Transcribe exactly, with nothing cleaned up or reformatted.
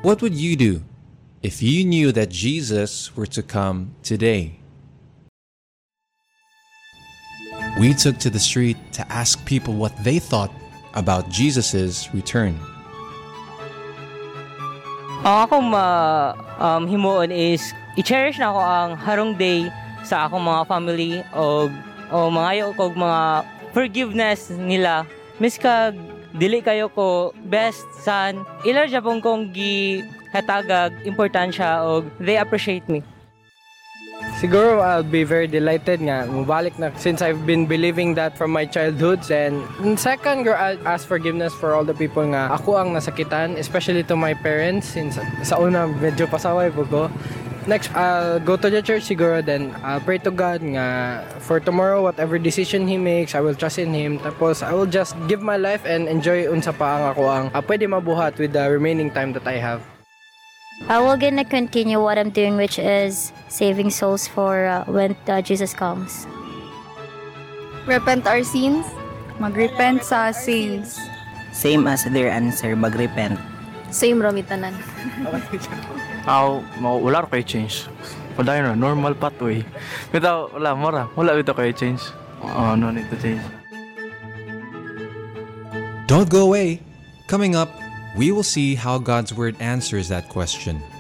What would you do if you knew that Jesus were to come today? We took to the street to ask people what they thought about Jesus' return. Ang akong ma, um, himuon is i-cherish na ako ang harong day sa akong mga family o, o mga kog mga forgiveness nila. Miska dili kayo ko best son, ilar jabong kong gi hatagag importansya o they appreciate me. Siguro I'll be very delighted nga mubalik na since I've been believing that from my childhood. And second, girl, I'll ask forgiveness for all the people nga ako ang nasakitan, especially to my parents since sa una medyo pasaway po ko. Next, I'll go to the church siguro, then I'll pray to God nga for tomorrow, whatever decision He makes, I will trust in Him. Tapos I will just give my life and enjoy unsa pa ang ako ang uh, pwede mabuhat with the remaining time that I have. I will gonna continue what I'm doing, which is saving souls for uh, when uh, Jesus comes. Repent our sins. Magrepent sa sins. Same as their answer, magrepent. Same ramitanan. Aw, mau wala kay change. Wala na normal pathway. Bitaw wala mora, wala bitaw kay change. Oh, no need to change. Don't go away. Coming up, we will see how God's Word answers that question.